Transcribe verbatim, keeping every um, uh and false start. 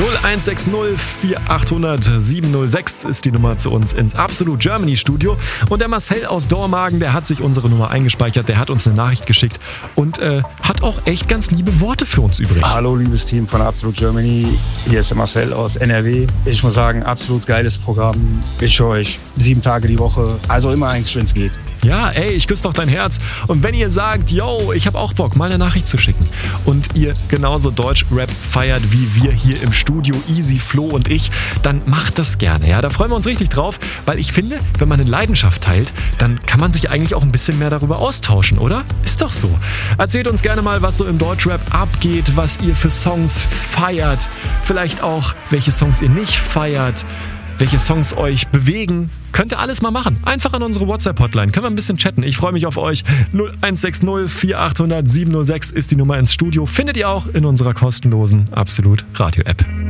null eins sechs null vier acht null null sieben null sechs ist die Nummer zu uns ins Absolut Germany Studio. Und der Marcel aus Dormagen, der hat sich unsere Nummer eingespeichert, der hat uns eine Nachricht geschickt und äh, hat auch echt ganz liebe Worte für uns übrig. Hallo liebes Team von Absolut Germany, hier ist der Marcel aus N R W. Ich muss sagen, absolut geiles Programm. Ich höre euch sieben Tage die Woche, also immer eigentlich, wenn es geht. Ja, ey, ich küsse doch dein Herz. Und wenn ihr sagt, yo, ich habe auch Bock, mal eine Nachricht zu schicken und ihr genauso Deutsch-Rap feiert wie wir hier im Studio, Easy, Flo und ich, dann macht das gerne. Ja, da freuen wir uns richtig drauf, weil ich finde, wenn man eine Leidenschaft teilt, dann kann man sich eigentlich auch ein bisschen mehr darüber austauschen, oder? Ist doch so. Erzählt uns gerne mal, was so im Deutsch-Rap abgeht, was ihr für Songs feiert, vielleicht auch, welche Songs ihr nicht feiert, welche Songs euch bewegen. Könnt ihr alles mal machen. Einfach an unsere WhatsApp-Hotline. Können wir ein bisschen chatten. Ich freue mich auf euch. null eins sechs null vier acht null null sieben null sechs ist die Nummer ins Studio. Findet ihr auch in unserer kostenlosen Absolut Radio-App.